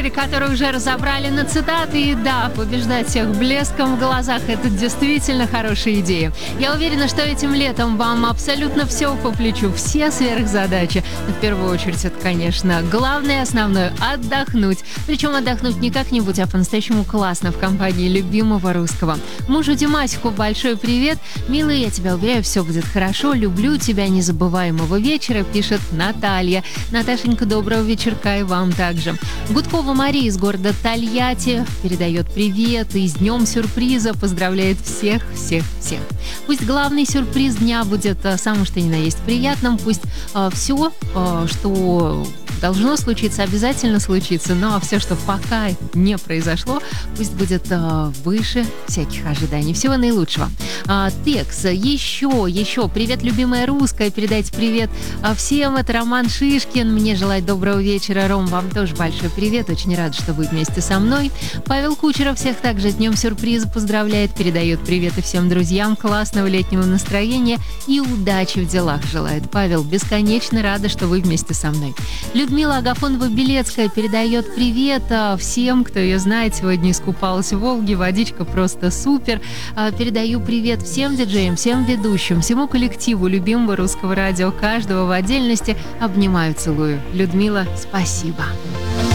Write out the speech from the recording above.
эфире, который уже разобрали на цитаты. И да, побеждать всех блеском в глазах – это действительно хорошая идея. Я уверена, что этим летом вам абсолютно все по плечу, все сверхзадачи. Но в первую очередь это, конечно, главное и основное – отдохнуть. Причем отдохнуть не как-нибудь, а по-настоящему классно в компании любимого русского. Мужу Димасику большой привет. Милый, я тебя уверяю, все будет хорошо. Люблю тебя, незабываемого вечера, пишет Наталья. Наташенька, доброго вечерка и вам также. Гудкова Мария из города Тольятти передает привет и с днем сюрприза поздравляет всех. Пусть главный сюрприз дня будет самым что ни на есть приятным. Пусть все, что должно случиться, обязательно случится. Ну а все, что пока не произошло, пусть будет выше всяких ожиданий. Всего наилучшего. Текс, еще. Привет, любимая русская. Передайте привет всем. Это Роман Шишкин. Мне желает доброго вечера. Ром, вам тоже большой привет. Очень рада, что вы вместе со мной. Павел Кучеров всех также с днем сюрприза поздравляет. Передает привет и всем друзьям. Классного летнего настроения и удачи в делах желает. Павел, бесконечно рада, что вы вместе со мной. Людмила Агафонова-Белецкая передает привет всем, кто ее знает. Сегодня искупалась в Волге. Водичка просто супер. Передаю привет всем диджеям, всем ведущим, всему коллективу любимого русского радио. Каждого в отдельности обнимаю, целую. Людмила, спасибо.